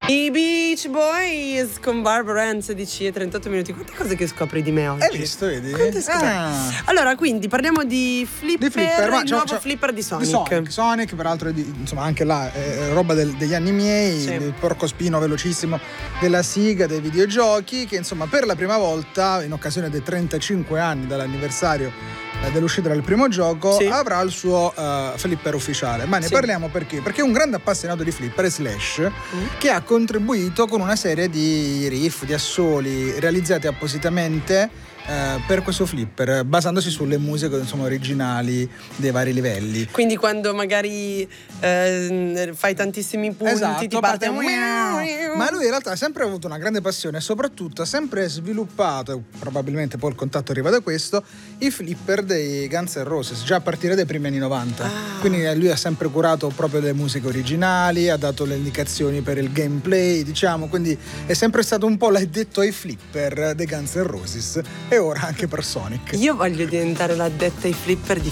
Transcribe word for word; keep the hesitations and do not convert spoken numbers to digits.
I Beach Boys con Barbara Ann, sedici e trentotto minuti. Quante cose che scopri di me oggi? Hai visto, vedi? Ah. Allora, quindi parliamo di Flipper, di Flipper, ma il c'ho, nuovo c'ho, Flipper di Sonic. Di Sonic, Sonic peraltro, è di, insomma, anche là è roba del, degli anni miei, sì. Il porcospino velocissimo della Siga, dei videogiochi, che insomma per la prima volta, in occasione dei trentacinque anni dall'anniversario dell'uscita del primo gioco, sì. avrà il suo uh, flipper ufficiale. Ma ne sì. parliamo perché? Perché è un grande appassionato di flipper, Slash, mm. che ha contribuito con una serie di riff, di assoli realizzati appositamente Uh, per questo flipper, basandosi sulle musiche, insomma, originali dei vari livelli. Quindi quando magari uh, fai tantissimi punti, esatto, ti parte un... Ma lui in realtà ha sempre avuto una grande passione e soprattutto ha sempre sviluppato, probabilmente poi il contatto arriva da questo, i flipper dei Guns N' Roses, già a partire dai primi anni novanta. Ah. Quindi lui ha sempre curato proprio le musiche originali, ha dato le indicazioni per il gameplay, diciamo, quindi è sempre stato un po' l'addetto ai flipper dei Guns N' Roses. E ora anche per Sonic. Io voglio diventare l'addetta ai flipper di